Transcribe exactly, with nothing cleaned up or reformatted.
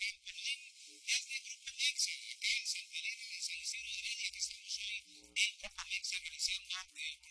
Grupo Mexa, que estamos hoy en Grupo Mexa realizando